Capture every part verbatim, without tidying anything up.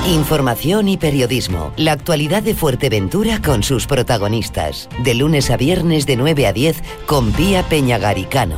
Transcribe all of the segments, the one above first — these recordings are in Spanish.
Información y periodismo. La actualidad de Fuerteventura con sus protagonistas. De lunes a viernes de nueve a diez con Pía Peñagaricano.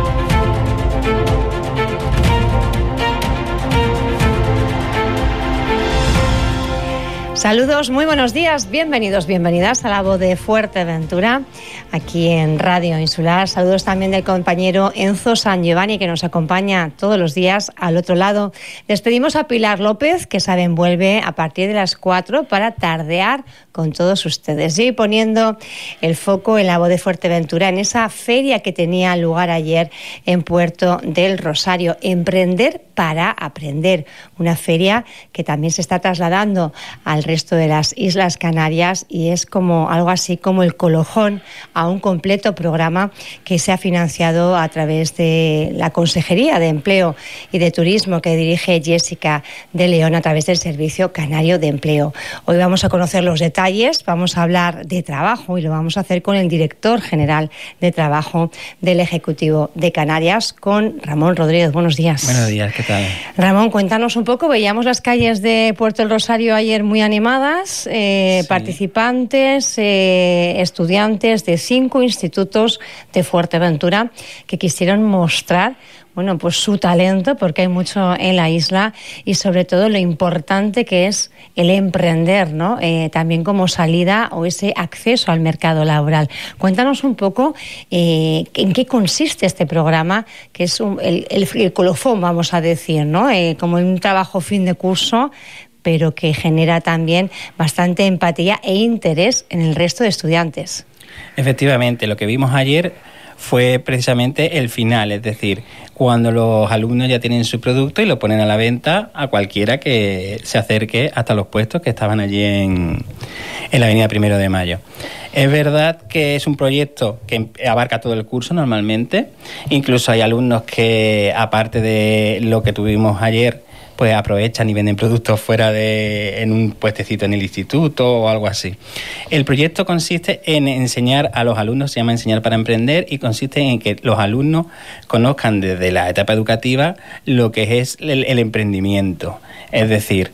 Saludos, muy buenos días, bienvenidos, bienvenidas a la voz de Fuerteventura, aquí en Radio Insular. Saludos también del compañero Enzo San Giovanni, que nos acompaña todos los días al otro lado. Despedimos a Pilar López, que saben vuelve a partir de las cuatro para tardear con todos ustedes. Y poniendo el foco en la voz de Fuerteventura, en esa feria que tenía lugar ayer en Puerto del Rosario, Emprender para Aprender, una feria que también se está trasladando al resto de las Islas Canarias y es como algo así como el colofón a un completo programa que se ha financiado a través de la Consejería de Empleo y de Turismo que dirige Jessica de León a través del Servicio Canario de Empleo. Hoy vamos a conocer los detalles, vamos a hablar de trabajo y lo vamos a hacer con el director general de Trabajo del Ejecutivo de Canarias, con Ramón Rodríguez. Buenos días. Buenos días, ¿qué tal? Ramón, cuéntanos un poco. Veíamos las calles de Puerto del Rosario ayer muy animadas, eh, sí. participantes, eh, estudiantes de cinco institutos de Fuerteventura que quisieron mostrar bueno, pues su talento, porque hay mucho en la isla, y sobre todo lo importante que es el emprender, ¿no? Eh, también como salida o ese acceso al mercado laboral. Cuéntanos un poco eh, en qué consiste este programa, que es un, el, el, el colofón, vamos a decir, ¿no? Eh, como un trabajo fin de curso, pero que genera también bastante empatía e interés en el resto de estudiantes. Efectivamente, lo que vimos ayer fue precisamente el final, es decir, cuando los alumnos ya tienen su producto y lo ponen a la venta a cualquiera que se acerque hasta los puestos que estaban allí en, en la avenida Primero de Mayo. Es verdad que es un proyecto que abarca todo el curso normalmente, incluso hay alumnos que, aparte de lo que tuvimos ayer, pues aprovechan y venden productos fuera de en un puestecito en el instituto o algo así. El proyecto consiste en enseñar a los alumnos, se llama Enseñar para Emprender, y consiste en que los alumnos conozcan desde la etapa educativa lo que es el, el emprendimiento. Es decir,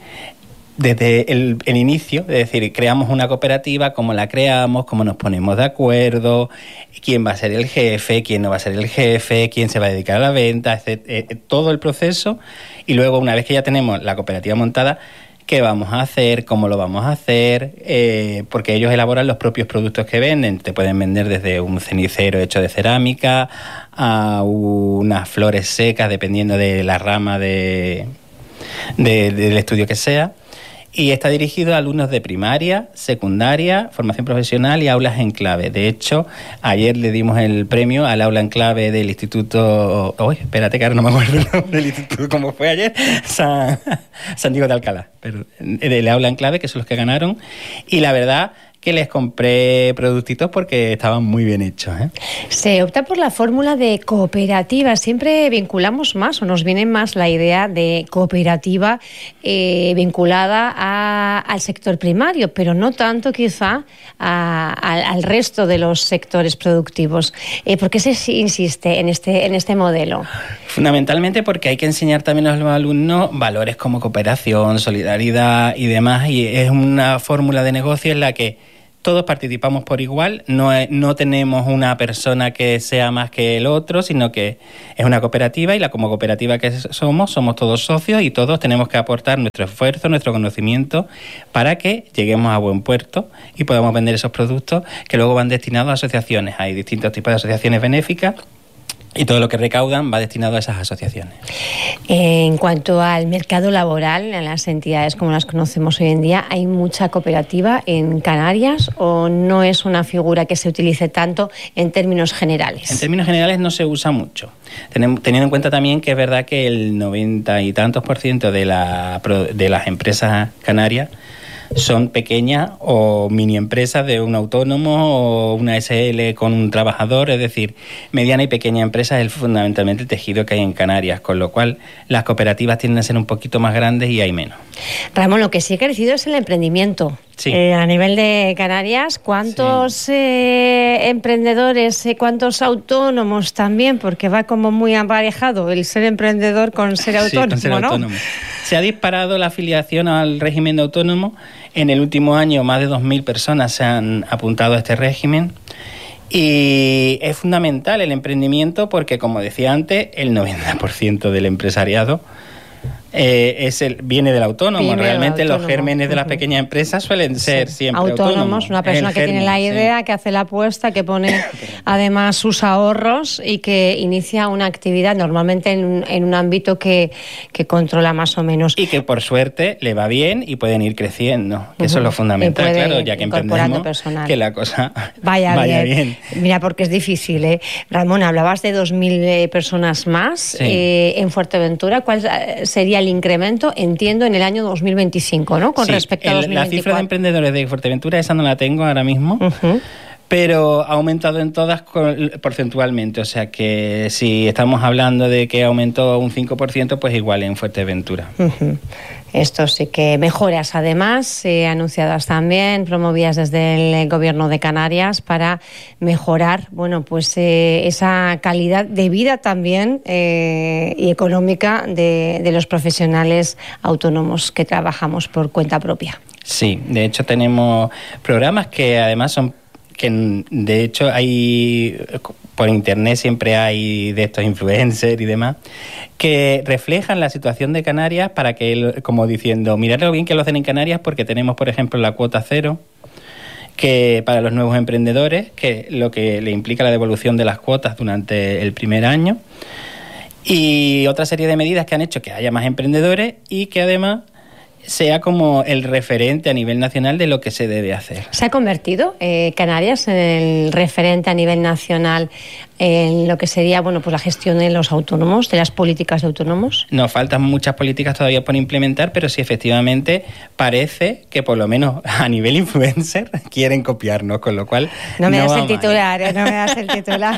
desde el, el inicio, es decir, creamos una cooperativa, cómo la creamos, cómo nos ponemos de acuerdo, quién va a ser el jefe, quién no va a ser el jefe, quién se va a dedicar a la venta, etcétera, todo el proceso. Y luego, una vez que ya tenemos la cooperativa montada, qué vamos a hacer, cómo lo vamos a hacer, eh, porque ellos elaboran los propios productos que venden. Te pueden vender desde un cenicero hecho de cerámica a unas flores secas, dependiendo de la rama de, de, del estudio que sea. Y está dirigido a alumnos de primaria, secundaria, formación profesional y aulas en clave. De hecho, ayer le dimos el premio al aula en clave del instituto... Uy, espérate que ahora no me acuerdo el nombre del instituto, ¿cómo fue ayer? San, San Diego de Alcalá. Pero del aula en clave, que son los que ganaron. Y la verdad que les compré productitos porque estaban muy bien hechos, ¿eh? Se opta por la fórmula de cooperativa. Siempre vinculamos más o nos viene más la idea de cooperativa eh, vinculada a, al sector primario, pero no tanto quizá a, a, al resto de los sectores productivos. Eh, ¿Por qué se insiste en este, en este modelo? Fundamentalmente porque hay que enseñar también a los alumnos valores como cooperación, solidaridad y demás, y es una fórmula de negocio en la que todos participamos por igual, no, es, no tenemos una persona que sea más que el otro, sino que es una cooperativa, y la como cooperativa que somos, somos todos socios y todos tenemos que aportar nuestro esfuerzo, nuestro conocimiento para que lleguemos a buen puerto y podamos vender esos productos que luego van destinados a asociaciones. Hay distintos tipos de asociaciones benéficas y todo lo que recaudan va destinado a esas asociaciones. En cuanto al mercado laboral, en las entidades como las conocemos hoy en día, ¿hay mucha cooperativa en Canarias o no es una figura que se utilice tanto en términos generales? En términos generales no se usa mucho. Teniendo en cuenta también que es verdad que el noventa y tantos por ciento de, la, de las empresas canarias son pequeñas o mini empresas de un autónomo o una S L con un trabajador, es decir, mediana y pequeña empresa es fundamentalmente el tejido que hay en Canarias, con lo cual las cooperativas tienden a ser un poquito más grandes y hay menos. Ramón, lo que sí ha crecido es el emprendimiento. Sí. Eh, a nivel de Canarias, ¿cuántos sí. eh, emprendedores, eh, cuántos autónomos también? Porque va como muy aparejado el ser emprendedor con ser autónomo, sí, con ser ¿no? autónomo. Se ha disparado la afiliación al régimen de autónomo. En el último año, más de dos mil personas se han apuntado a este régimen. Y es fundamental el emprendimiento porque, como decía antes, el noventa por ciento del empresariado Eh, es el viene del autónomo. Viene Realmente del autónomo. Los gérmenes de las pequeñas empresas suelen ser sí. siempre autónomos. Autónomos, una persona el que germen, tiene la idea, sí. que hace la apuesta, que pone además sus ahorros y que inicia una actividad normalmente en un, en un ámbito que, que controla más o menos. Y que por suerte le va bien y pueden ir creciendo. Uh-huh. Eso es lo fundamental, claro, ya que emprendemos personal. Que la cosa vaya, vaya bien. bien. Mira, porque es difícil, ¿eh? Ramón, hablabas de dos mil eh, personas más sí. eh, en Fuerteventura. ¿Cuál sería el incremento, entiendo, en el año dos mil veinticinco, ¿no? Con sí, respecto a dos mil veinticuatro. La cifra de emprendedores de Fuerteventura, esa no la tengo ahora mismo, uh-huh. pero ha aumentado en todas porcentualmente. O sea que si estamos hablando de que aumentó un cinco por ciento, pues igual en Fuerteventura. Uh-huh. Esto sí que mejoras, además, eh, anunciadas también, promovidas desde el Gobierno de Canarias para mejorar, bueno, pues eh, esa calidad de vida también eh, y económica de, de los profesionales autónomos que trabajamos por cuenta propia. Sí, de hecho tenemos programas que además son que de hecho hay por internet siempre hay de estos influencers y demás que reflejan la situación de Canarias para que, como diciendo, mirad lo bien que lo hacen en Canarias porque tenemos, por ejemplo, la cuota cero que para los nuevos emprendedores, que lo que le implica la devolución de las cuotas durante el primer año y otra serie de medidas que han hecho que haya más emprendedores y que además sea como el referente a nivel nacional de lo que se debe hacer. ¿Se ha convertido eh, Canarias en el referente a nivel nacional en lo que sería, bueno, pues la gestión de los autónomos, de las políticas de autónomos? Nos faltan muchas políticas todavía por implementar, pero sí efectivamente parece que por lo menos a nivel influencer quieren copiarnos, con lo cual no me no das el titular, eh, no me das el titular.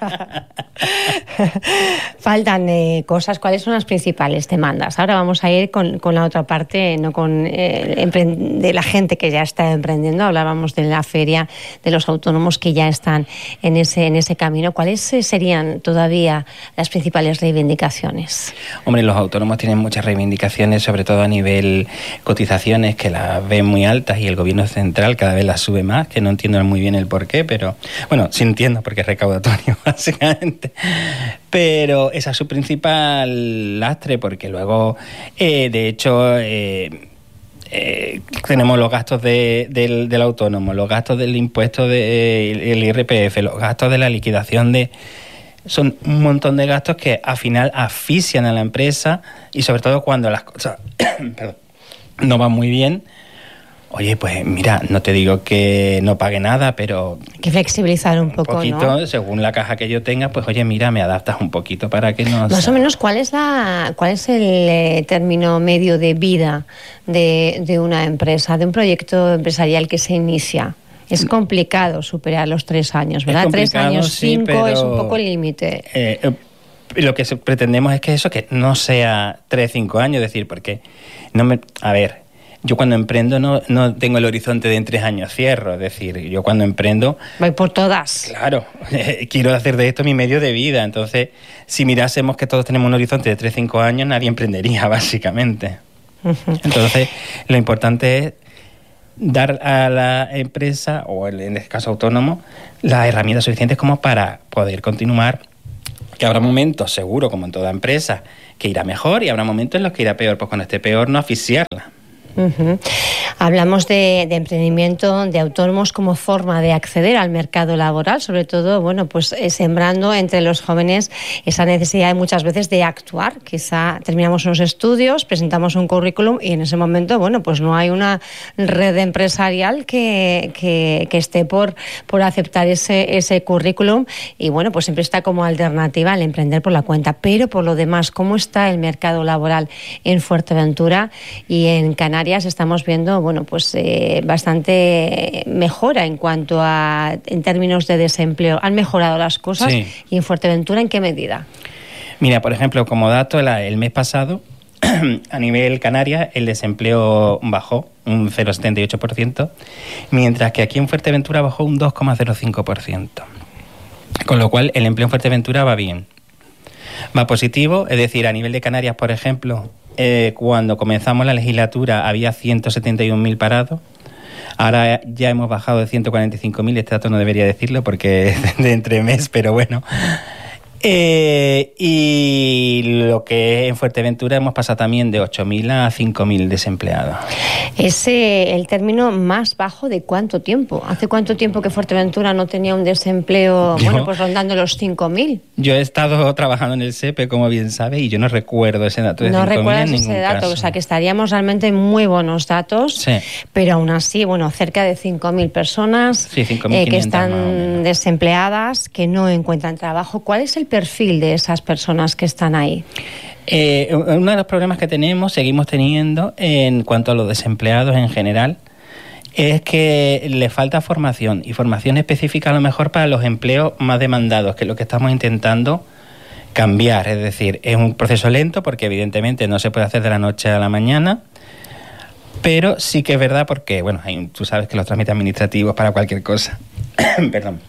Faltan eh, cosas. ¿Cuáles son las principales demandas? Ahora vamos a ir con, con la otra parte, no con eh, de la gente que ya está emprendiendo. Hablábamos de la feria de los autónomos que ya están en ese en ese camino. ¿Cuáles serían todavía las principales reivindicaciones? Hombre, los autónomos tienen muchas reivindicaciones, sobre todo a nivel cotizaciones, que las ven muy altas y el gobierno central cada vez las sube más, que no entiendo muy bien el porqué, pero bueno, sí entiendo porque es recaudatorio básicamente. Pero esa es su principal lastre, porque luego, eh, de hecho, eh, eh, tenemos los gastos de, del, del autónomo, los gastos del impuesto del de, I R P F, los gastos de la liquidación de... Son un montón de gastos que al final asfixian a la empresa y sobre todo cuando las cosas perdón, no van muy bien. Oye, pues mira, no te digo que no pague nada, pero... Hay que flexibilizar un poco, un poquito, ¿no? Según la caja que yo tenga, pues oye, mira, me adaptas un poquito para que no... Más sea... o menos, ¿cuál es la cuál es el eh, término medio de vida de, de una empresa, de un proyecto empresarial que se inicia? Es complicado superar los tres años, ¿verdad? Tres años, sí, cinco pero, es un poco el límite. Eh, eh, lo que pretendemos es que eso, que no sea tres, cinco años, es decir, porque no me... A ver... Yo cuando emprendo no, no tengo el horizonte de en tres años cierro, es decir, yo cuando emprendo... Voy por todas. Claro, eh, quiero hacer de esto mi medio de vida, entonces si mirásemos que todos tenemos un horizonte de tres, cinco años, nadie emprendería, básicamente. Uh-huh. Entonces, lo importante es dar a la empresa, o en este caso autónomo, las herramientas suficientes como para poder continuar, que habrá momentos, seguro, como en toda empresa, que irá mejor y habrá momentos en los que irá peor, pues cuando esté peor no asfixiarla. Uh-huh. Hablamos de, de emprendimiento de autónomos como forma de acceder al mercado laboral, sobre todo, bueno, pues eh, sembrando entre los jóvenes esa necesidad muchas veces de actuar. Quizá terminamos unos estudios, presentamos un currículum y en ese momento, bueno, pues no hay una red empresarial que, que, que esté por, por aceptar ese, ese currículum y bueno, pues siempre está como alternativa el emprender por la cuenta. Pero por lo demás, ¿cómo está el mercado laboral en Fuerteventura y en Canarias? Estamos viendo, bueno, pues eh, bastante mejora en cuanto a, en términos de desempleo. ¿Han mejorado las cosas? Sí. ¿Y en Fuerteventura en qué medida? Mira, por ejemplo, como dato, la, el mes pasado a nivel Canarias el desempleo bajó un cero coma setenta y ocho por ciento, mientras que aquí en Fuerteventura bajó un dos coma cero cinco por ciento. Con lo cual el empleo en Fuerteventura va bien. Va positivo, es decir, a nivel de Canarias, por ejemplo, eh, cuando comenzamos la legislatura había ciento setenta y un mil parados. Ahora ya hemos bajado de ciento cuarenta y cinco mil, este dato no debería decirlo porque es de entremés, pero bueno. Eh, y lo que es en Fuerteventura hemos pasado también de ocho mil a cinco mil desempleados. ¿Es eh, el término más bajo de cuánto tiempo? ¿Hace cuánto tiempo que Fuerteventura no tenía un desempleo, yo, bueno, pues rondando los cinco mil? Yo he estado trabajando en el S E P E, como bien sabe, y yo no recuerdo ese dato de no cinco mil en ningún caso. No recuerdas ese dato, o sea que estaríamos realmente en muy buenos datos, sí. Pero aún así, bueno, cerca de cinco mil personas sí, cinco mil quinientas, eh, que están desempleadas, que no encuentran trabajo. ¿Cuál es el perfil de esas personas que están ahí? Eh, uno de los problemas que tenemos, seguimos teniendo en cuanto a los desempleados en general, es que le falta formación, y formación específica a lo mejor para los empleos más demandados, que es lo que estamos intentando cambiar. Es decir, es un proceso lento porque evidentemente no se puede hacer de la noche a la mañana, pero sí que es verdad porque, bueno, hay, tú sabes que los trámites administrativos para cualquier cosa, perdón,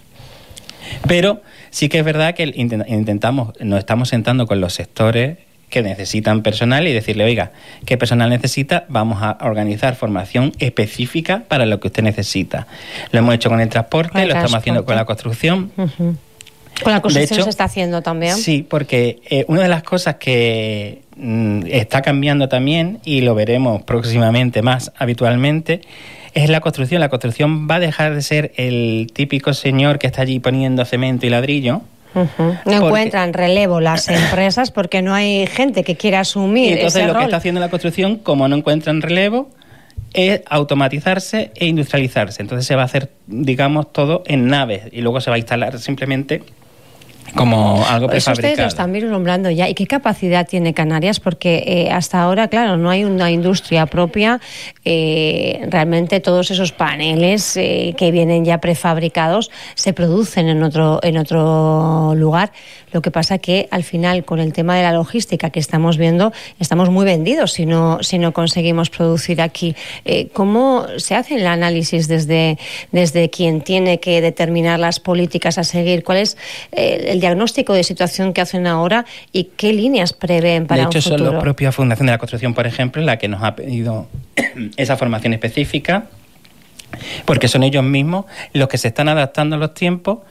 pero sí que es verdad que intentamos, nos estamos sentando con los sectores que necesitan personal y decirle, oiga, ¿qué personal necesita? Vamos a organizar formación específica para lo que usted necesita. Lo hemos hecho con el transporte, con el lo transporte. Estamos haciendo con la construcción. Uh-huh. Con la construcción hecho, se está haciendo también. Sí, porque eh, una de las cosas que mm, está cambiando también, y lo veremos próximamente más habitualmente, es la construcción. La construcción va a dejar de ser el típico señor que está allí poniendo cemento y ladrillo. Uh-huh. No porque encuentran relevo las empresas porque no hay gente que quiera asumir y entonces ese lo rol. Que está haciendo la construcción, como no encuentran relevo, es automatizarse e industrializarse. Entonces se va a hacer, digamos, todo en naves y luego se va a instalar simplemente como algo prefabricado. Eso ustedes lo están vislumbrando ya. ¿Y qué capacidad tiene Canarias? Porque eh, hasta ahora, claro, no hay una industria propia. Eh, realmente todos esos paneles eh, que vienen ya prefabricados se producen en otro, en otro lugar. Lo que pasa que al final, con el tema de la logística que estamos viendo, estamos muy vendidos si no, si no conseguimos producir aquí. Eh, ¿Cómo se hace el análisis desde, desde quien tiene que determinar las políticas a seguir? ¿Cuál es eh, el diagnóstico de situación que hacen ahora y qué líneas prevén para un futuro? De hecho, son la propia Fundación de la Construcción, por ejemplo, la que nos ha pedido esa formación específica, porque son ellos mismos los que se están adaptando a los tiempos.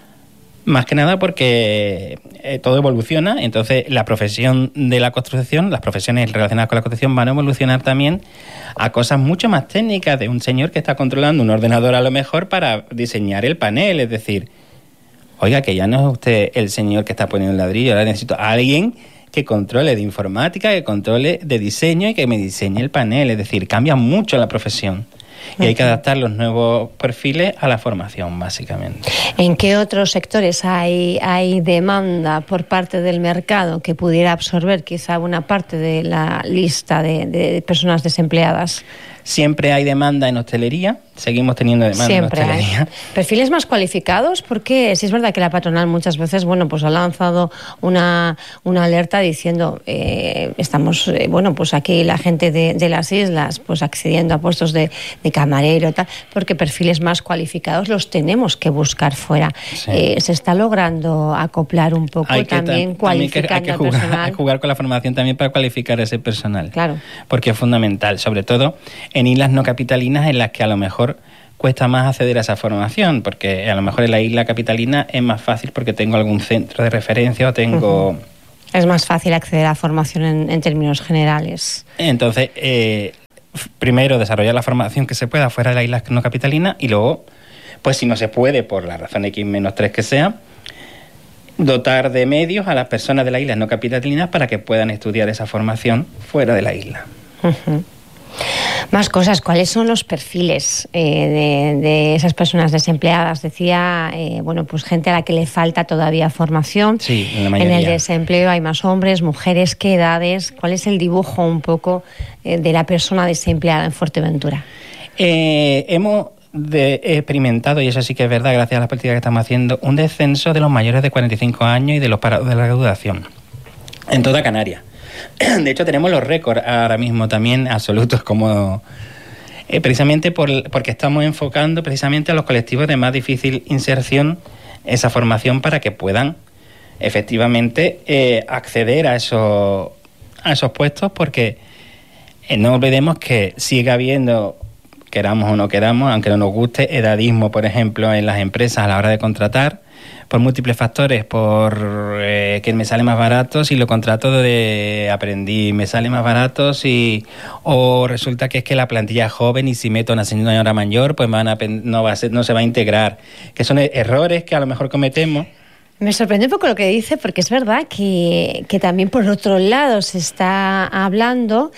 Más que nada porque eh, todo evoluciona, entonces la profesión de la construcción, las profesiones relacionadas con la construcción van a evolucionar también a cosas mucho más técnicas, de un señor que está controlando un ordenador a lo mejor para diseñar el panel. Es decir, oiga, que ya no es usted el señor que está poniendo el ladrillo, ahora necesito a alguien que controle de informática, que controle de diseño y que me diseñe el panel. Es decir, cambia mucho la profesión. Y hay que adaptar los nuevos perfiles a la formación, básicamente. ¿En qué otros sectores hay, hay demanda por parte del mercado que pudiera absorber quizá una parte de la lista de, de personas desempleadas? Siempre hay demanda en hostelería, seguimos teniendo demanda Siempre en hostelería. Hay. ¿Perfiles más cualificados? Porque sí es verdad que la patronal muchas veces, bueno, pues ha lanzado una, una alerta diciendo, eh, estamos, eh, bueno, pues aquí la gente de, de las islas, pues accediendo a puestos de, de camarero y tal, porque perfiles más cualificados los tenemos que buscar fuera. Sí. Eh, se está logrando acoplar un poco hay que, también cualificando hay que jugar, al personal. Hay que jugar con la formación también para cualificar a ese personal. Claro. Porque es fundamental, sobre todo en islas no capitalinas en las que a lo mejor cuesta más acceder a esa formación, porque a lo mejor en la isla capitalina es más fácil porque tengo algún centro de referencia o tengo... Uh-huh. Es más fácil acceder a formación en, en términos generales. Entonces, eh, primero desarrollar la formación que se pueda fuera de la isla no capitalina y luego, pues si no se puede, por la razón equis menos tres que sea, dotar de medios a las personas de las islas no capitalinas para que puedan estudiar esa formación fuera de la isla. Uh-huh. Más cosas, ¿cuáles son los perfiles eh, de, de esas personas desempleadas? Decía, eh, bueno, pues gente a la que le falta todavía formación. Sí, en la mayoría. En el desempleo hay más hombres, mujeres, ¿qué edades? ¿Cuál es el dibujo un poco eh, de la persona desempleada en Fuerteventura? Eh, hemos de, experimentado, y eso sí que es verdad, gracias a las políticas que estamos haciendo, un descenso de los mayores de cuarenta y cinco años y de los parados de la graduación en toda Canarias. De hecho, tenemos los récords ahora mismo también absolutos, como eh, precisamente por, porque estamos enfocando precisamente a los colectivos de más difícil inserción esa formación para que puedan efectivamente eh, acceder a esos, a esos puestos, porque eh, no olvidemos que sigue habiendo, queramos o no queramos, aunque no nos guste, edadismo, por ejemplo, en las empresas a la hora de contratar, por múltiples factores, por eh, que me sale más barato si lo contrato de aprendiz, me sale más barato si, o resulta que es que la plantilla es joven y si meto a una señora mayor, pues van a, no, va a ser, no se va a integrar, que son errores que a lo mejor cometemos. Me sorprende un poco lo que dice, porque es verdad que, que también por otro lado se está hablando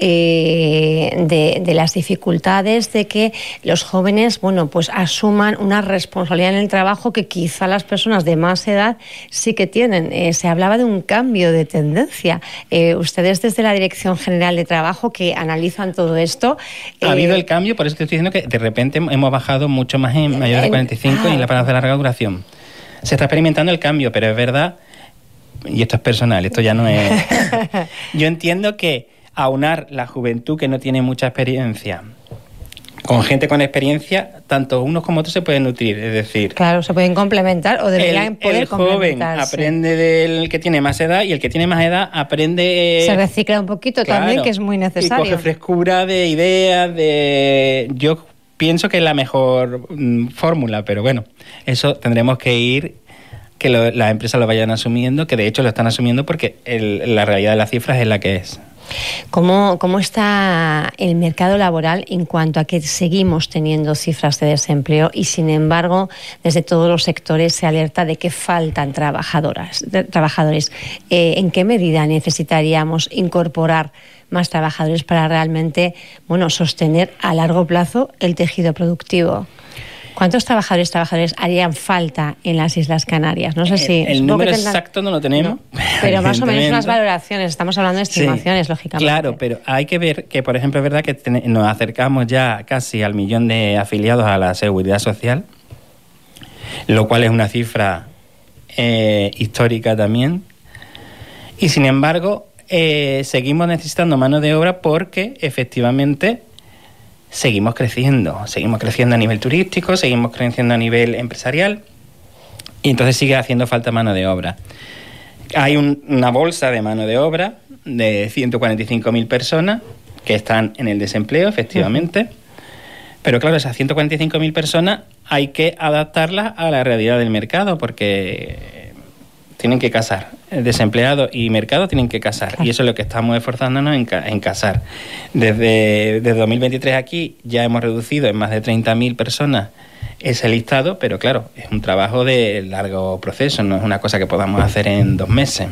eh, de, de las dificultades de que los jóvenes, bueno, pues asuman una responsabilidad en el trabajo que quizá las personas de más edad sí que tienen. Eh, se hablaba de un cambio de tendencia. Eh, ustedes desde la Dirección General de Trabajo que analizan todo esto... Ha eh, habido el cambio, por eso te estoy diciendo que de repente hemos bajado mucho más en mayores de cuarenta y cinco ah, y en la paradas de larga duración. Se está experimentando el cambio, pero es verdad, y esto es personal, esto ya no es... Yo entiendo que aunar la juventud que no tiene mucha experiencia con gente con experiencia, tanto unos como otros se pueden nutrir, es decir... Claro, se pueden complementar o deberían el, poder el joven complementarse. Aprende del que tiene más edad y el que tiene más edad aprende... Se recicla un poquito, claro, también, que es muy necesario. Y coge frescura de ideas, de... Yo pienso que es la mejor mm, fórmula, pero bueno, eso tendremos que ir, que lo, las empresas lo vayan asumiendo, que de hecho lo están asumiendo porque el, la realidad de las cifras es la que es. ¿Cómo, ¿Cómo está el mercado laboral en cuanto a que seguimos teniendo cifras de desempleo y, sin embargo, desde todos los sectores se alerta de que faltan trabajadoras, de, trabajadores? Eh, ¿En qué medida necesitaríamos incorporar más trabajadores para realmente, bueno, sostener a largo plazo el tejido productivo? ¿Cuántos trabajadores trabajadores harían falta en las Islas Canarias? No sé si... El, el número tendrán... exacto no lo tenemos. No, pero más o menos unas valoraciones. Estamos hablando de estimaciones, sí, lógicamente. Claro, pero hay que ver que, por ejemplo, es verdad que ten- nos acercamos ya casi al millón de afiliados a la Seguridad Social, lo cual es una cifra eh, histórica también. Y, sin embargo, eh, seguimos necesitando mano de obra porque, efectivamente... Seguimos creciendo, seguimos creciendo a nivel turístico, seguimos creciendo a nivel empresarial y entonces sigue haciendo falta mano de obra. Hay un, una bolsa de mano de obra de ciento cuarenta y cinco mil personas que están en el desempleo, efectivamente, uh-huh. Pero claro, esas ciento cuarenta y cinco mil personas hay que adaptarlas a la realidad del mercado porque tienen que casar. El desempleado y mercado tienen que casar. Claro. Y eso es lo que estamos esforzándonos en, ca- en casar. Desde, desde dos mil veintitrés aquí ya hemos reducido en más de treinta mil personas ese listado, pero claro, es un trabajo de largo proceso, no es una cosa que podamos hacer en dos meses.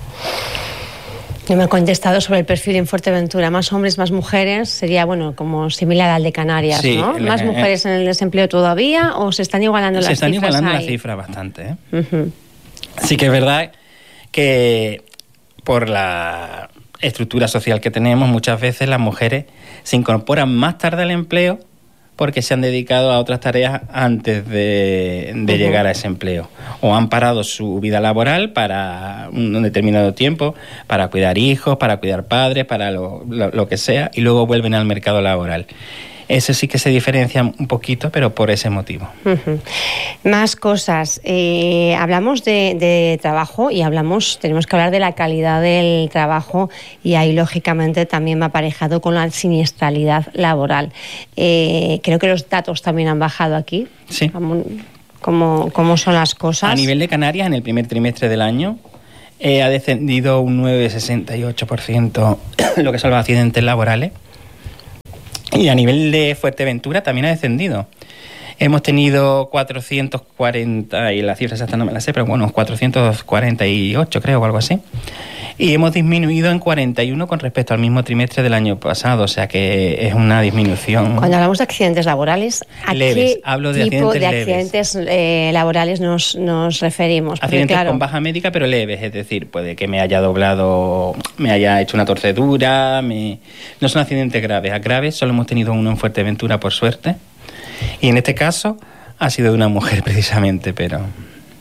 Yo me he contestado sobre el perfil en Fuerteventura. Más hombres, más mujeres. Sería, bueno, como similar al de Canarias, sí, ¿no? El, ¿Más mujeres en el desempleo todavía o se están igualando las cifras? Se están igualando ahí? las cifras bastante, ¿eh? Uh-huh. Sí que es verdad que por la estructura social que tenemos, muchas veces las mujeres se incorporan más tarde al empleo porque se han dedicado a otras tareas antes de, de uh-huh. llegar a ese empleo. O han parado su vida laboral para un determinado tiempo, para cuidar hijos, para cuidar padres, para lo, lo, lo que sea, y luego vuelven al mercado laboral. Eso sí que se diferencia un poquito, pero por ese motivo. Uh-huh. Más cosas. Eh, hablamos de, de trabajo y hablamos, tenemos que hablar de la calidad del trabajo y ahí, lógicamente, también va aparejado con la siniestralidad laboral. Eh, creo que los datos también han bajado aquí. Sí. ¿Cómo, cómo, cómo son las cosas? A nivel de Canarias, en el primer trimestre del año, eh, ha descendido un nueve coma sesenta y ocho por ciento lo que son los accidentes laborales. Y a nivel de Fuerteventura también ha descendido. Hemos tenido cuatrocientos cuarenta, y la cifra exacta no me la sé, pero bueno, cuatrocientos cuarenta y ocho creo o algo así. Y hemos disminuido en cuarenta y uno con respecto al mismo trimestre del año pasado, o sea que es una disminución. Cuando hablamos de accidentes laborales, ¿a leves. qué Hablo de tipo accidentes de accidentes eh, laborales nos, nos referimos? Porque, accidentes claro, con baja médica pero leves, es decir, puede que me haya doblado, me haya hecho una torcedura, me... no son accidentes graves. A graves solo hemos tenido uno en Fuerteventura, por suerte, y en este caso ha sido de una mujer precisamente, pero...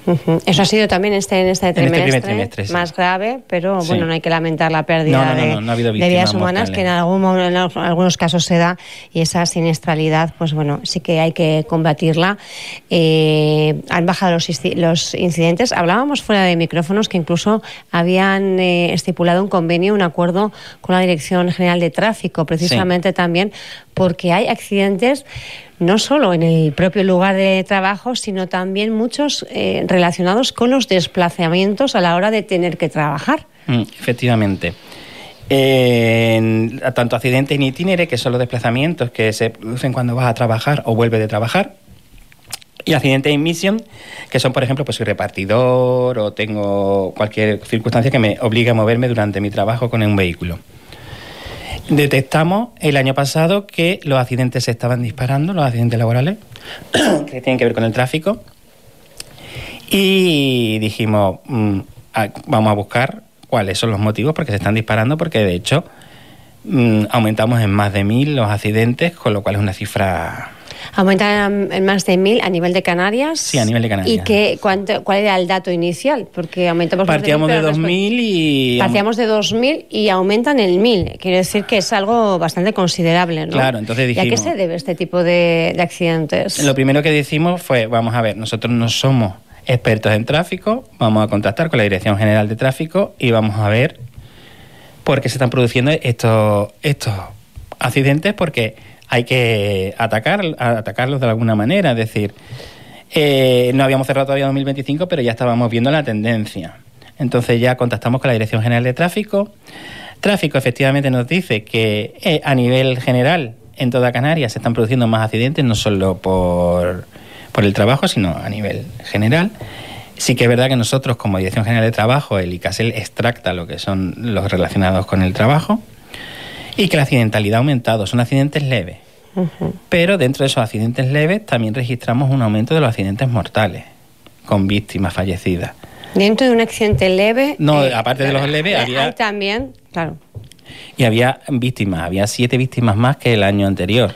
Uh-huh. Eso ha sido también este, en este trimestre, en este primer trimestre sí. más grave, pero sí. bueno, no hay que lamentar la pérdida no, no, no, de, no, no ha habido de vidas humanas, mortales. que en, algún, en algunos casos se da, y esa siniestralidad, pues bueno, sí que hay que combatirla. Eh, han bajado los, los incidentes. Hablábamos fuera de micrófonos que incluso habían eh, estipulado un convenio, un acuerdo con la Dirección General de Tráfico, precisamente sí. también porque hay accidentes no solo en el propio lugar de trabajo, sino también muchos eh, relacionados con los desplazamientos a la hora de tener que trabajar. Mm, efectivamente. Eh, tanto accidentes in itinere, que son los desplazamientos que se producen cuando vas a trabajar o vuelves de trabajar, y accidentes in mission, que son, por ejemplo, pues soy repartidor o tengo cualquier circunstancia que me obligue a moverme durante mi trabajo con un vehículo. Detectamos el año pasado que los accidentes se estaban disparando, los accidentes laborales, que tienen que ver con el tráfico, y dijimos, mmm, a, vamos a buscar cuáles son los motivos porque se están disparando, porque de hecho mmm, aumentamos en más de mil los accidentes, con lo cual es una cifra... ¿Aumentan en más de mil a nivel de Canarias? Sí, a nivel de Canarias. ¿Y qué, cuánto, cuál era el dato inicial? Porque aumentamos Partíamos de, de dos mil y... Partíamos de dos mil y aumentan el mil. Quiere decir que es algo bastante considerable, ¿no? Claro, entonces dijimos... ¿Y a qué se debe este tipo de, de accidentes? Lo primero que decimos fue, vamos a ver, nosotros no somos expertos en tráfico, vamos a contactar con la Dirección General de Tráfico y vamos a ver por qué se están produciendo estos, estos accidentes, porque... hay que atacar, atacarlos de alguna manera. Es decir, eh, no habíamos cerrado todavía dos mil veinticinco, pero ya estábamos viendo la tendencia. Entonces ya contactamos con la Dirección General de Tráfico. Tráfico efectivamente nos dice que eh, a nivel general en toda Canarias se están produciendo más accidentes, no solo por, por el trabajo, sino a nivel general. Sí que es verdad que nosotros, como Dirección General de Trabajo, el ICASEL extracta lo que son los relacionados con el trabajo, y que la accidentalidad ha aumentado. Son accidentes leves. Uh-huh. Pero dentro de esos accidentes leves también registramos un aumento de los accidentes mortales, con víctimas fallecidas. Dentro de un accidente leve... No, eh, aparte de los leves, había... Hay también, claro. Y había víctimas, había siete víctimas más que el año anterior.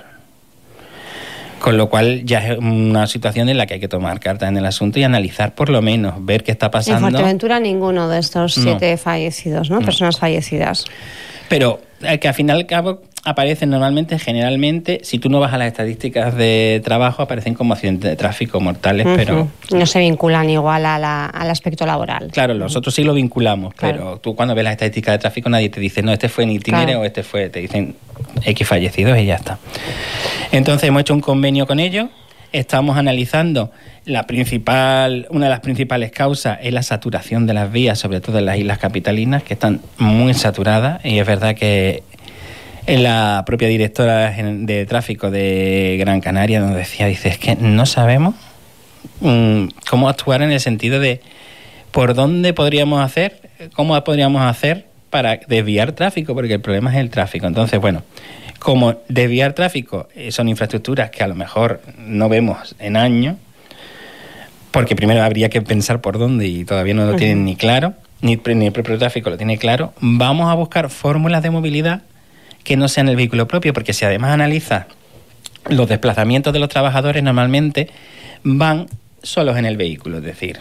Con lo cual ya es una situación en la que hay que tomar cartas en el asunto y analizar, por lo menos, ver qué está pasando. En Fuerteventura ninguno de estos siete no. fallecidos, ¿no? no. Personas fallecidas. Pero eh, que al final y al cabo aparecen normalmente, generalmente, si tú no vas a las estadísticas de trabajo, aparecen como accidentes de tráfico mortales, uh-huh. pero... No se vinculan igual a la, al aspecto laboral. Claro, nosotros sí lo vinculamos, claro. Pero tú cuando ves las estadísticas de tráfico nadie te dice, no, este fue en itinere claro. o este fue... Te dicen X fallecidos y ya está. Entonces hemos hecho un convenio con ellos, estamos analizando la principal, una de las principales causas es la saturación de las vías, sobre todo en las islas capitalinas, que están muy saturadas, y es verdad que la propia directora de tráfico de Gran Canaria nos decía, dice, es que no sabemos mmm, cómo actuar en el sentido de por dónde podríamos hacer, cómo podríamos hacer para desviar tráfico, porque el problema es el tráfico. Entonces, bueno, como desviar tráfico son infraestructuras que a lo mejor no vemos en años, porque primero habría que pensar por dónde y todavía no lo uh-huh. tienen ni claro, ni, ni el propio tráfico lo tiene claro, vamos a buscar fórmulas de movilidad que no sean el vehículo propio, porque si además analiza los desplazamientos de los trabajadores, normalmente van solos en el vehículo, es decir...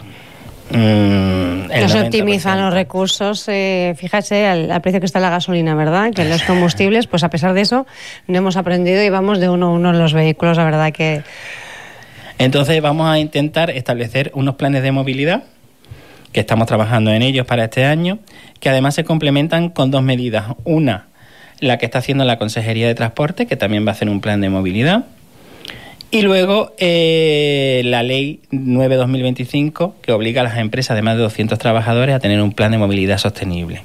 Mm, no se optimizan los recursos, eh, fíjate al, al precio que está la gasolina, ¿verdad? Que los combustibles, pues a pesar de eso, no hemos aprendido y vamos de uno a uno en los vehículos, la verdad que... Entonces vamos a intentar establecer unos planes de movilidad, que estamos trabajando en ellos para este año, que además se complementan con dos medidas. Una, la que está haciendo la Consejería de Transporte, que también va a hacer un plan de movilidad. Y luego eh, la Ley nueve barra dos mil veinticinco, que obliga a las empresas de más de doscientos trabajadores a tener un plan de movilidad sostenible.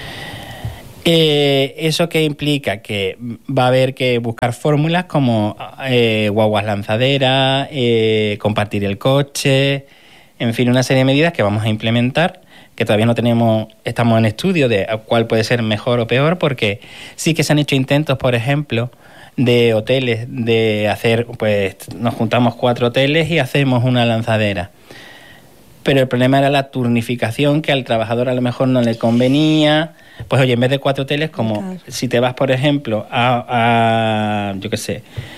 Eh, ¿Eso qué implica? Que va a haber que buscar fórmulas como eh, guaguas lanzaderas, eh, compartir el coche, en fin, una serie de medidas que vamos a implementar, que todavía no tenemos, estamos en estudio de cuál puede ser mejor o peor, porque sí que se han hecho intentos, por ejemplo, de hoteles, de hacer, pues nos juntamos cuatro hoteles y hacemos una lanzadera. Pero el problema era la turnificación, que al trabajador a lo mejor no le convenía. Pues oye, en vez de cuatro hoteles, como claro. si te vas, por ejemplo, a, a yo qué sé,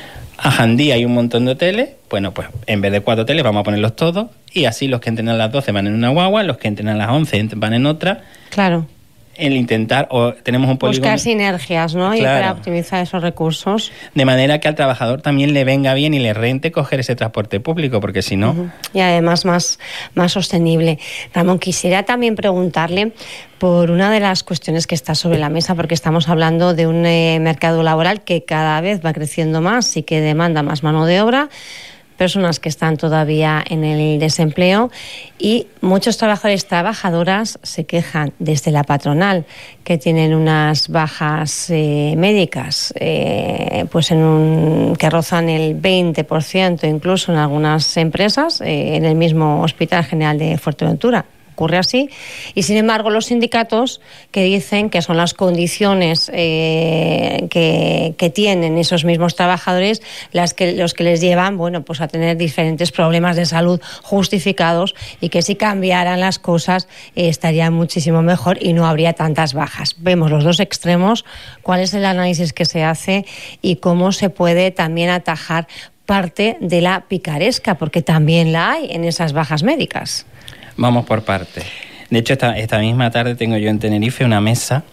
A Jandí hay un montón de hoteles, bueno, pues en vez de cuatro hoteles vamos a ponerlos todos y así los que entren a las doce van en una guagua, los que entren a las once van en otra. Claro. El intentar, o tenemos un polígono... Buscar sinergias, ¿no? Claro. Y para optimizar esos recursos. De manera que al trabajador también le venga bien y le rente coger ese transporte público, porque si no... Uh-huh. Y además más, más sostenible. Ramón, quisiera también preguntarle por una de las cuestiones que está sobre la mesa, porque estamos hablando de un eh, mercado laboral que cada vez va creciendo más y que demanda más mano de obra, personas que están todavía en el desempleo y muchos trabajadores y trabajadoras se quejan desde la patronal que tienen unas bajas eh, médicas eh, pues en un, que rozan el veinte por ciento incluso en algunas empresas, eh, en el mismo Hospital General de Fuerteventura. Ocurre así, y sin embargo los sindicatos que dicen que son las condiciones eh, que, que tienen esos mismos trabajadores las que, los que les llevan bueno, pues a tener diferentes problemas de salud justificados y que si cambiaran las cosas eh, estaría muchísimo mejor y no habría tantas bajas. Vemos los dos extremos, cuál es el análisis que se hace y cómo se puede también atajar parte de la picaresca, porque también la hay en esas bajas médicas. Vamos por partes. De hecho, esta, esta misma tarde tengo yo en Tenerife una mesa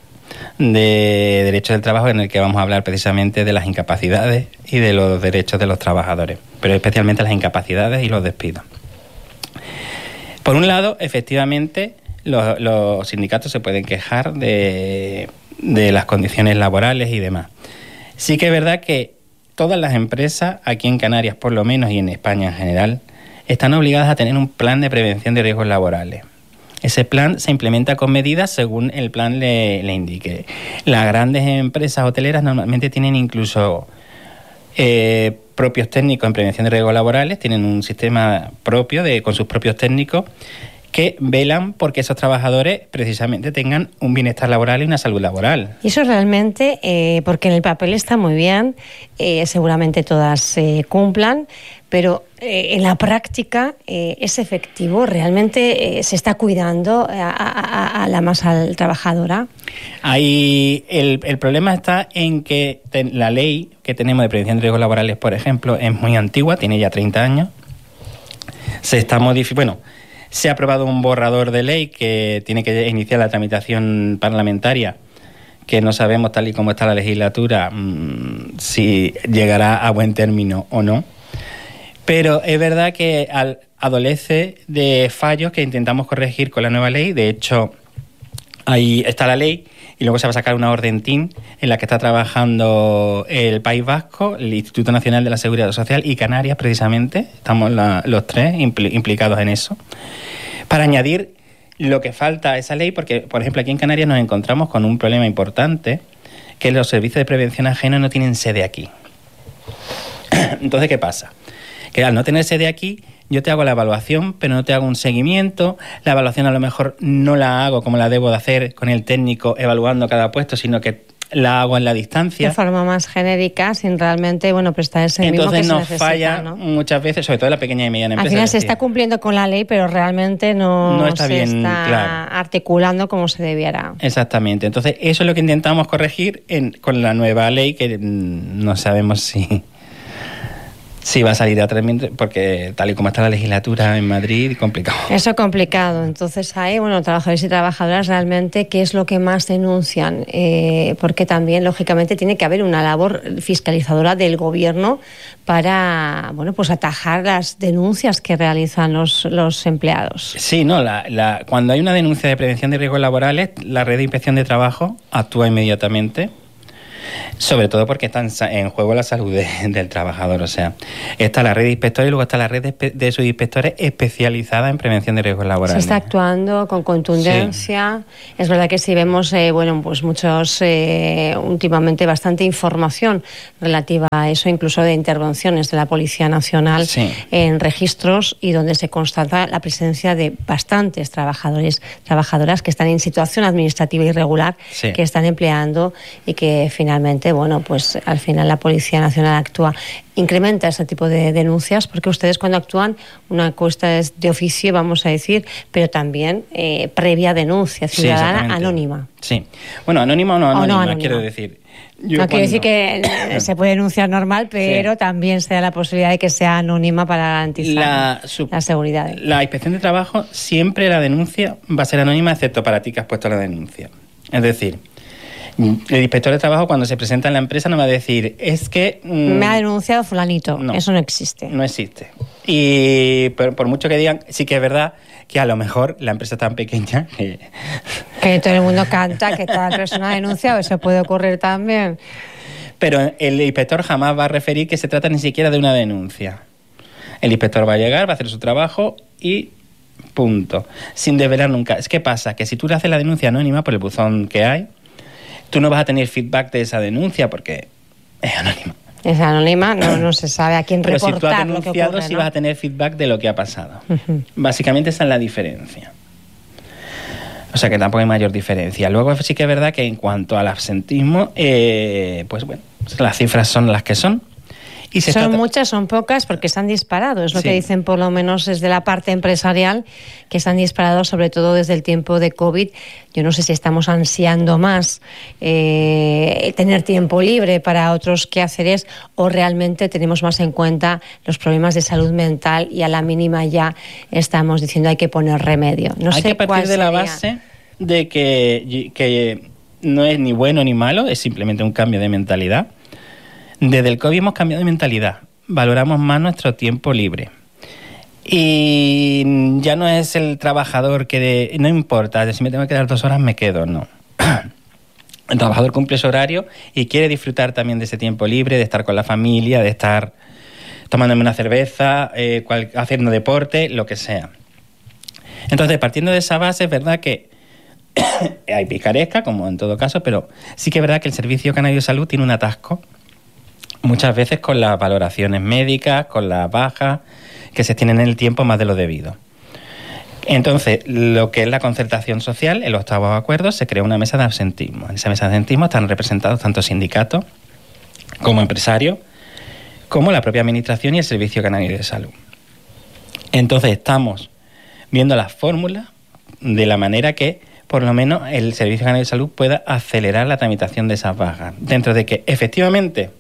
de derechos del trabajo en el que vamos a hablar precisamente de las incapacidades y de los derechos de los trabajadores, pero especialmente las incapacidades y los despidos. Por un lado, efectivamente, los, los sindicatos se pueden quejar de, de las condiciones laborales y demás. Sí que es verdad que todas las empresas, aquí en Canarias por lo menos y en España en general, están obligadas a tener un plan de prevención de riesgos laborales. Ese plan se implementa con medidas según el plan le, le indique. Las grandes empresas hoteleras normalmente tienen incluso eh, propios técnicos en prevención de riesgos laborales, tienen un sistema propio de, con sus propios técnicos que velan porque esos trabajadores precisamente tengan un bienestar laboral y una salud laboral. Y eso realmente, eh, porque en el papel está muy bien, eh, seguramente todas se eh, cumplan, pero eh, en la práctica eh, es efectivo, realmente eh, se está cuidando a, a, a la masa trabajadora. Ahí el, el problema está en que ten, la ley que tenemos de prevención de riesgos laborales, por ejemplo, es muy antigua, tiene ya treinta años. Se está modificando, bueno, se ha aprobado un borrador de ley que tiene que iniciar la tramitación parlamentaria, que no sabemos, tal y como está la legislatura, mmm, si llegará a buen término o no. Pero es verdad que al, adolece de fallos que intentamos corregir con la nueva ley. De hecho, ahí está la ley y luego se va a sacar una orden T I N en la que está trabajando el País Vasco, el Instituto Nacional de la Seguridad Social y Canarias, precisamente. Estamos la, los tres impl- implicados en eso. Para añadir lo que falta a esa ley, porque, por ejemplo, aquí en Canarias nos encontramos con un problema importante, que los servicios de prevención ajena no tienen sede aquí. Entonces, ¿qué pasa? Que al no tener sede aquí, yo te hago la evaluación, pero no te hago un seguimiento. La evaluación a lo mejor no la hago como la debo de hacer con el técnico evaluando cada puesto, sino que la hago en la distancia. De forma más genérica, sin realmente, bueno, prestar el servicio que se necesita. Entonces nos falla, ¿no?, muchas veces, sobre todo en la pequeña y mediana empresa. Al final se está cumpliendo con la ley, pero realmente no, no está se bien, está claro, articulando como se debiera. Exactamente. Entonces eso es lo que intentamos corregir en, con la nueva ley, que no sabemos si... Sí, va a salir a tremendo, porque tal y como está la legislatura en Madrid, complicado. Eso complicado. Entonces hay, bueno, trabajadores y trabajadoras realmente, ¿qué es lo que más denuncian? Eh, porque también, lógicamente, tiene que haber una labor fiscalizadora del gobierno para, bueno, pues atajar las denuncias que realizan los, los empleados. Sí, no, la, la, cuando hay una denuncia de prevención de riesgos laborales, la red de inspección de trabajo actúa inmediatamente. Sobre todo porque está en juego la salud de, del trabajador. O sea, está la red de inspectores y luego está la red de, de subinspectores especializada en prevención de riesgos laborales. Se está actuando con contundencia. Sí. Es verdad que sí vemos, eh, bueno, pues muchos, eh, últimamente bastante información relativa a eso, incluso de intervenciones de la Policía Nacional, sí, en registros y donde se constata la presencia de bastantes trabajadores, trabajadoras que están en situación administrativa irregular, sí, que están empleando y que finalmente, bueno, pues al final la Policía Nacional actúa, incrementa ese tipo de denuncias, porque ustedes cuando actúan, una encuesta es de oficio, vamos a decir, pero también eh, previa denuncia ciudadana, sí, anónima. Sí, bueno, anónima o no anónima, o no anónima, quiero decir. Yo no quiero decir que se puede denunciar normal, pero sí, también se da la posibilidad de que sea anónima para garantizar la, su, la seguridad. La inspección de trabajo, siempre la denuncia va a ser anónima, excepto para ti que has puesto la denuncia. Es decir, el inspector de trabajo cuando se presenta en la empresa no va a decir, es que... Mmm, me ha denunciado fulanito. No, eso no existe. No existe. Y por, por mucho que digan, sí que es verdad que a lo mejor la empresa es tan pequeña que... Que todo el mundo canta, que tal persona ha denunciado, eso puede ocurrir también. Pero el inspector jamás va a referir que se trata ni siquiera de una denuncia. El inspector va a llegar, va a hacer su trabajo y punto. Sin desvelar nunca. Es que pasa que si tú le haces la denuncia anónima por el buzón que hay, tú no vas a tener feedback de esa denuncia porque es anónima. Es anónima, no, no se sabe a quién Pero reportar. Pero si tú has denunciado, ocurre, sí ¿no? vas a tener feedback de lo que ha pasado. Uh-huh. Básicamente esa es la diferencia. O sea que tampoco hay mayor diferencia. Luego sí que es verdad que en cuanto al absentismo, eh, pues bueno, las cifras son las que son. Y se son trata... muchas, son pocas, porque se han disparado. Es lo sí. que dicen por lo menos desde la parte empresarial, que se han disparado sobre todo desde el tiempo de COVID. Yo no sé si estamos ansiando más eh, tener tiempo libre para otros quehaceres o realmente tenemos más en cuenta los problemas de salud mental y a la mínima ya estamos diciendo hay que poner remedio. No hay sé que partir cuál de sería. La base de que, que no es ni bueno ni malo, es simplemente un cambio de mentalidad. Desde el COVID hemos cambiado de mentalidad, valoramos más nuestro tiempo libre. Y ya no es el trabajador que de, no importa, si me tengo que quedar dos horas me quedo, no. El trabajador cumple su horario y quiere disfrutar también de ese tiempo libre, de estar con la familia, de estar tomándome una cerveza, eh, cual, haciendo deporte, lo que sea. Entonces, partiendo de esa base, es verdad que hay picaresca, como en todo caso, pero sí que es verdad que el Servicio Canario de Salud tiene un atasco muchas veces con las valoraciones médicas, con las bajas que se tienen en el tiempo más de lo debido. Entonces, lo que es la concertación social, el octavo acuerdo, se creó una mesa de absentismo. En esa mesa de absentismo están representados tanto sindicatos como empresarios, como la propia Administración y el Servicio Canario de Salud. Entonces, estamos viendo las fórmulas de la manera que, por lo menos, el Servicio Canario de Salud pueda acelerar la tramitación de esas bajas. Dentro de que, efectivamente,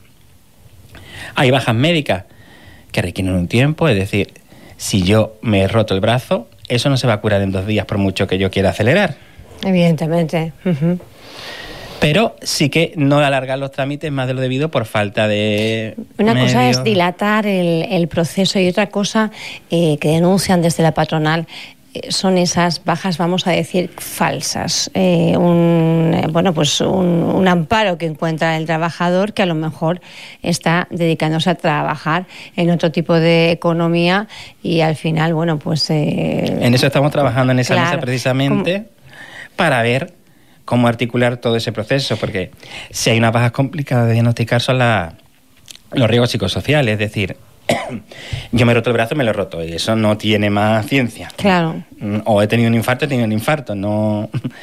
hay bajas médicas que requieren un tiempo, es decir, si yo me he roto el brazo, eso no se va a curar en dos días por mucho que yo quiera acelerar. Evidentemente. Uh-huh. Pero sí que no alargar los trámites más de lo debido por falta de Una medios. cosa es dilatar el, el proceso y otra cosa eh, que denuncian desde la patronal son esas bajas, vamos a decir, falsas. Eh, un, bueno, pues un, un amparo que encuentra el trabajador que a lo mejor está dedicándose a trabajar en otro tipo de economía y al final, bueno, pues... Eh, en eso estamos trabajando en esa claro, mesa precisamente como... para ver cómo articular todo ese proceso, porque si hay unas bajas complicadas de diagnosticar son la, los riesgos psicosociales, es decir... Yo me he roto el brazo, me lo he roto y eso no tiene más ciencia. Claro. O he tenido un infarto, he tenido un infarto. No,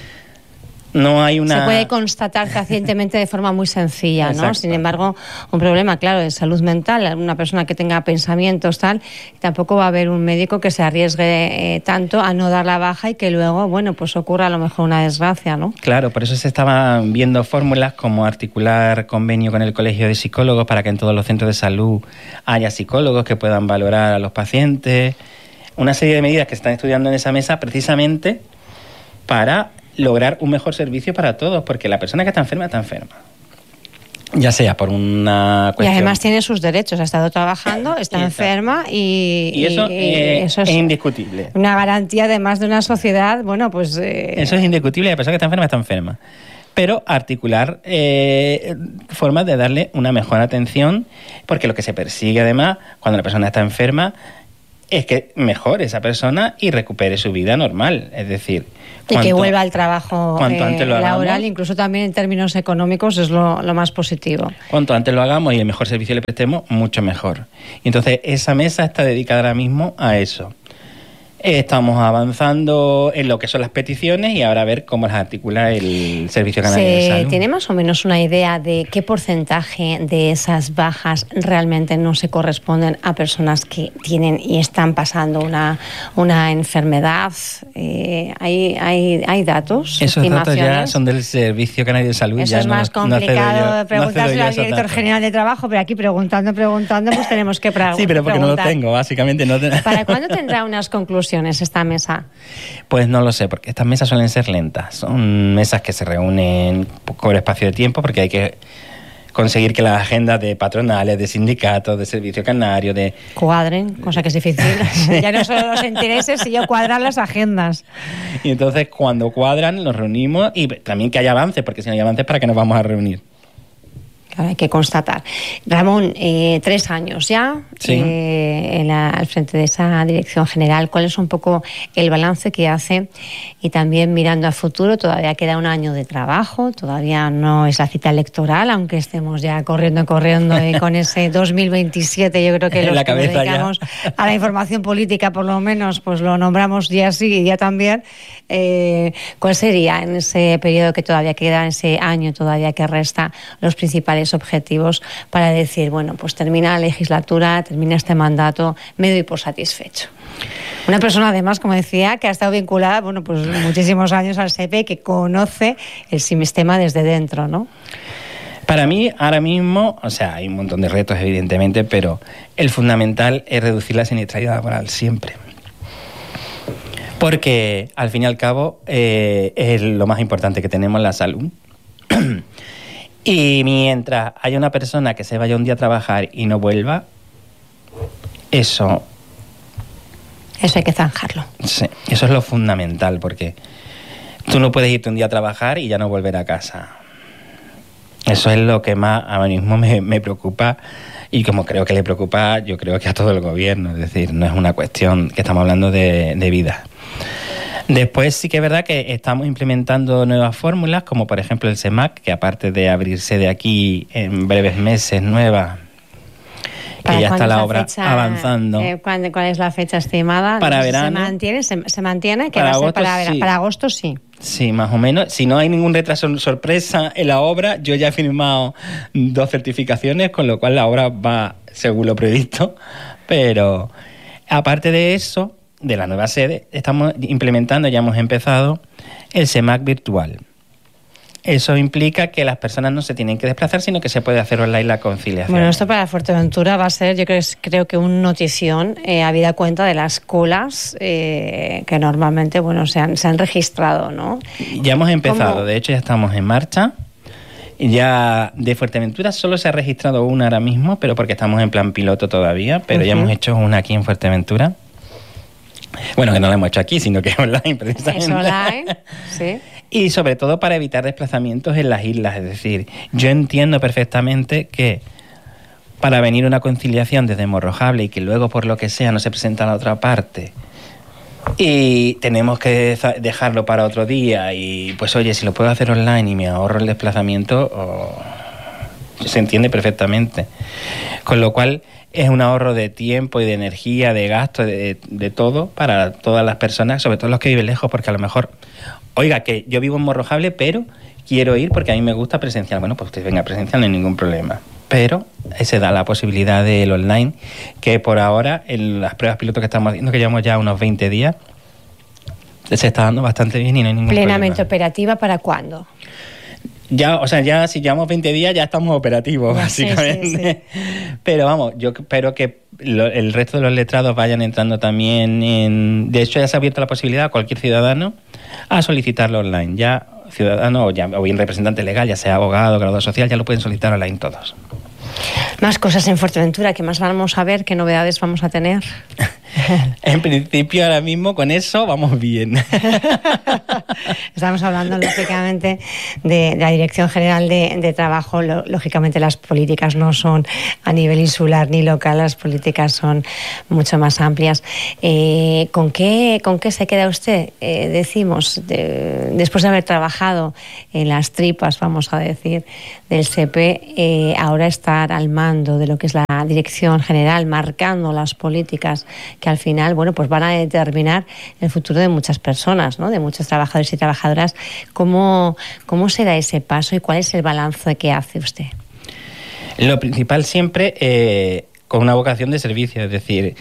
no hay una... Se puede constatar fehacientemente de forma muy sencilla, ¿no? Sin embargo, un problema, claro, de salud mental, una persona que tenga pensamientos tal, tampoco va a haber un médico que se arriesgue eh, tanto a no dar la baja y que luego, bueno, pues ocurra a lo mejor una desgracia, ¿no? Claro, por eso se estaban viendo fórmulas como articular convenio con el Colegio de Psicólogos para que en todos los centros de salud haya psicólogos que puedan valorar a los pacientes. Una serie de medidas que se están estudiando en esa mesa precisamente para lograr un mejor servicio para todos, porque la persona que está enferma está enferma. Ya sea por una cuestión... Y además tiene sus derechos, ha estado trabajando, está enferma y... Y eso, y, eh, eso es, es indiscutible. Una garantía además de una sociedad, bueno, pues... Eh... Eso es indiscutible, la persona que está enferma está enferma. Pero articular eh, formas de darle una mejor atención, porque lo que se persigue además cuando la persona está enferma es que mejore esa persona y recupere su vida normal, es decir... Y cuanto, que vuelva al trabajo eh, antes lo laboral, hagamos, incluso también en términos económicos es lo, lo más positivo. Cuanto antes lo hagamos y el mejor servicio le prestemos, mucho mejor. Y entonces esa mesa está dedicada ahora mismo a eso. Estamos avanzando en lo que son las peticiones y ahora a ver cómo las articula el Servicio Canario de Salud. ¿Tiene más o menos una idea de qué porcentaje de esas bajas realmente no se corresponden a personas que tienen y están están pasando una, una enfermedad. Eh, ¿hay, hay, ¿Hay datos? Esos datos ya son del Servicio Canario de Salud. Eso ya es no, más complicado no yo, preguntárselo no al director datos. general de trabajo, pero aquí preguntando, preguntando, pues tenemos que preguntar. Sí, pero porque preguntar. no lo tengo, básicamente. No te... ¿Para cuándo tendrá unas conclusiones esta mesa? Pues no lo sé, porque estas mesas suelen ser lentas. Son mesas que se reúnen por espacio de tiempo, porque hay que conseguir que las agendas de patronales, de sindicatos, de servicio canario, de... cuadren, cosa que es difícil. Ya no solo los intereses, sino cuadran las agendas. Y entonces cuando cuadran nos reunimos y también que haya avances, porque si no hay avances, ¿para qué nos vamos a reunir? Claro, hay que constatar. Ramón, eh, tres años ya sí. eh, en la, al frente de esa dirección general. ¿Cuál es un poco el balance que hace? Y también mirando a futuro, todavía queda un año de trabajo, todavía no es la cita electoral, aunque estemos ya corriendo, corriendo y con ese dos mil veintisiete, yo creo que los que nos dedicamos ya a la información política, por lo menos, pues lo nombramos ya sí y ya también. Eh, ¿Cuál sería en ese periodo que todavía queda, ese año todavía que resta, los principales objetivos para decir, bueno, pues termina la legislatura, termina este mandato, me doy por satisfecho? Una persona, además, como decía, que ha estado vinculada, bueno, pues muchísimos años al S E P E, que conoce el sistema desde dentro, ¿no? Para mí, ahora mismo, o sea, hay un montón de retos, evidentemente, pero el fundamental es reducir la siniestralidad laboral siempre. Porque, al fin y al cabo, eh, es lo más importante que tenemos, la salud. Y mientras haya una persona que se vaya un día a trabajar y no vuelva, eso... Eso hay que zanjarlo. Sí, eso es lo fundamental, porque tú no puedes irte un día a trabajar y ya no volver a casa. Eso es lo que más ahora mismo me, me preocupa, y como creo que le preocupa, yo creo que a todo el gobierno. Es decir, no es una cuestión que estamos hablando de, de vida. Después sí que es verdad que estamos implementando nuevas fórmulas, como por ejemplo el SEMAC, que aparte de abrirse de aquí en breves meses nueva, que ya está la obra fecha, avanzando. Eh, ¿cuál, ¿Cuál es la fecha estimada? Para no sé verano. ¿Se mantiene? ¿Se, se mantiene? ¿Que para, va a ser agosto, para, sí. para agosto sí? Sí, más o menos. Si no hay ningún retraso sorpresa en la obra, yo ya he firmado dos certificaciones, con lo cual la obra va según lo previsto. Pero aparte de eso, de la nueva sede, estamos implementando, ya hemos empezado, el SEMAC virtual. Eso implica que las personas no se tienen que desplazar, sino que se puede hacer online la conciliación. Bueno, esto para Fuerteventura va a ser, yo creo, creo que un notición, eh, habida cuenta de las colas eh, que normalmente, bueno, se han, se han registrado, ¿no? Ya hemos empezado, ¿Cómo? De hecho ya estamos en marcha. Ya de Fuerteventura solo se ha registrado una ahora mismo, pero porque estamos en plan piloto todavía, pero uh-huh. ya hemos hecho una aquí en Fuerteventura. Bueno, que no la hemos hecho aquí, sino que es online, precisamente. Es online, sí. Y sobre todo para evitar desplazamientos en las islas. Es decir, yo entiendo perfectamente que para venir una conciliación desde Morrojable y que luego por lo que sea no se presenta a la otra parte y tenemos que dejarlo para otro día y pues oye, si lo puedo hacer online y me ahorro el desplazamiento, oh, se entiende perfectamente. Con lo cual es un ahorro de tiempo y de energía, de gasto, de, de todo para todas las personas, sobre todo los que viven lejos, porque a lo mejor, oiga, que yo vivo en Morrojable, pero quiero ir porque a mí me gusta presencial. Bueno, pues usted venga presencial, no hay ningún problema. Pero se da la posibilidad del online, que por ahora, en las pruebas pilotos que estamos haciendo, que llevamos ya unos veinte días, se está dando bastante bien y no hay ningún ¿Plenamente problema. operativa para cuándo? Ya, o sea, ya si llevamos veinte días ya estamos operativos, ya, básicamente. Sí, sí, sí. Pero vamos, yo espero que lo, el resto de los letrados vayan entrando también en... De hecho, ya se ha abierto la posibilidad a cualquier ciudadano a solicitarlo online. Ya ciudadano o, ya, o bien representante legal, ya sea abogado, graduado social, ya lo pueden solicitar online todos. Más cosas en Fuerteventura, ¿qué más vamos a ver? ¿Qué novedades vamos a tener? En principio, ahora mismo, con eso vamos bien. Estamos hablando, lógicamente, de la Dirección General de, de Trabajo. Lógicamente, las políticas no son a nivel insular ni local, las políticas son mucho más amplias. Eh, ¿con qué, ¿Con qué se queda usted? Eh, decimos, de, después de haber trabajado en las tripas, vamos a decir, del S E P E, eh, ahora estar al mando de lo que es la Dirección General, marcando las políticas que al final, bueno, pues van a determinar el futuro de muchas personas, ¿no? De muchos trabajadores y trabajadoras. ¿Cómo, cómo se da ese paso y cuál es el balance que hace usted? Lo principal siempre, eh, con una vocación de servicio, es decir,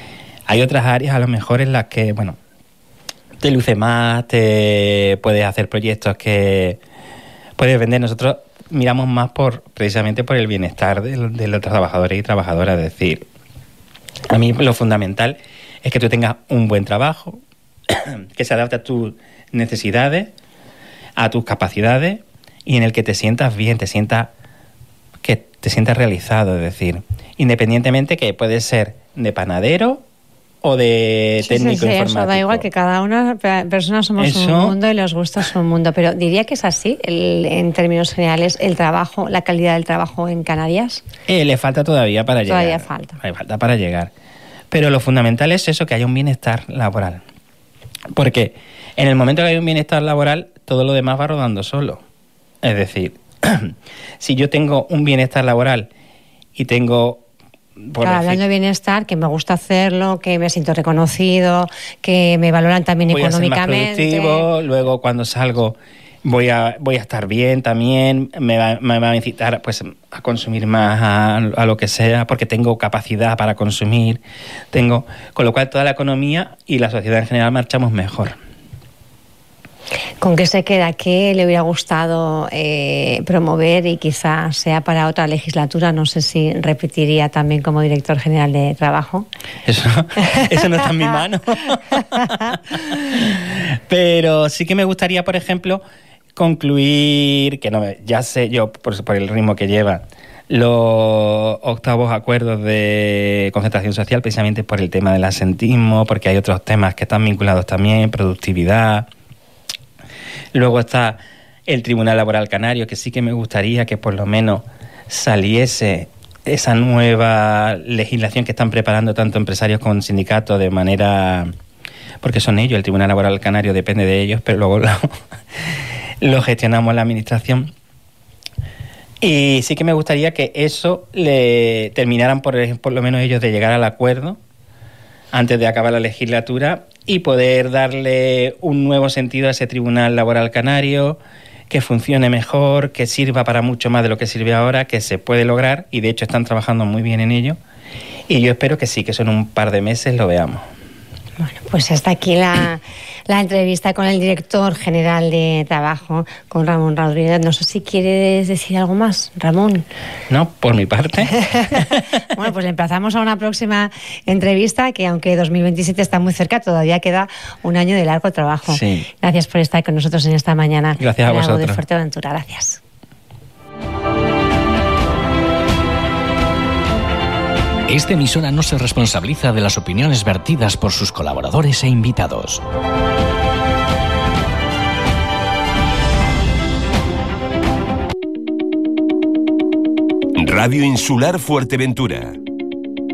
Hay otras áreas a lo mejor en las que, bueno, te luce más, te puedes hacer proyectos que puedes vender. Nosotros miramos más por precisamente por el bienestar de, de los trabajadores y trabajadoras. Es decir, a mí lo fundamental es que tú tengas un buen trabajo, que se adapte a tus necesidades, a tus capacidades y en el que te sientas bien, te sientas que te sientas realizado. Es decir, independientemente que puede ser de panadero o de sí, técnico sí, sí, informático. Eso da igual, que cada una persona somos eso, un mundo y los gustos son un mundo. Pero diría que es así, el, en términos generales, el trabajo, la calidad del trabajo en Canarias. Eh, le falta todavía para todavía llegar. Todavía falta. Le falta para llegar. Pero lo fundamental es eso, que haya un bienestar laboral. Porque en el momento que hay un bienestar laboral, todo lo demás va rodando solo. Es decir, si yo tengo un bienestar laboral y tengo... Claro, hablando de bienestar, que me gusta hacerlo, que me siento reconocido, que me valoran también voy económicamente. A ser más productivo, luego cuando salgo voy a voy a estar bien también, me va, me va a incitar pues a consumir más a, a lo que sea, porque tengo capacidad para consumir, tengo, con lo cual toda la economía y la sociedad en general marchamos mejor. ¿Con qué se queda? ¿Qué le hubiera gustado eh, promover y quizás sea para otra legislatura? No sé si repetiría también como director general de trabajo. Eso, eso no está en mi mano. Pero sí que me gustaría, por ejemplo, concluir, que no ya sé yo por, por el ritmo que lleva, los octavos acuerdos de concertación social, precisamente por el tema del asentismo, porque hay otros temas que están vinculados también, productividad. Luego está el Tribunal Laboral Canario, que sí que me gustaría que por lo menos saliese esa nueva legislación que están preparando tanto empresarios como sindicatos de manera... Porque son ellos, el Tribunal Laboral Canario depende de ellos, pero luego lo, lo gestionamos la Administración. Y sí que me gustaría que eso le terminaran por, por lo menos ellos de llegar al acuerdo antes de acabar la legislatura y poder darle un nuevo sentido a ese Tribunal Laboral Canario, que funcione mejor, que sirva para mucho más de lo que sirve ahora, que se puede lograr, y de hecho están trabajando muy bien en ello, y yo espero que sí, que eso en un par de meses lo veamos. Bueno, pues hasta aquí la, la entrevista con el director general de Trabajo, con Ramón Rodríguez. No sé si quieres decir algo más, Ramón. No, por mi parte. Bueno, pues le emplazamos a una próxima entrevista, que aunque dos mil veintisiete está muy cerca, todavía queda un año de largo trabajo. Sí. Gracias por estar con nosotros en esta mañana. Gracias a vosotros. de Fuerteventura. Gracias. Esta emisora no se responsabiliza de las opiniones vertidas por sus colaboradores e invitados. Radio Insular Fuerteventura.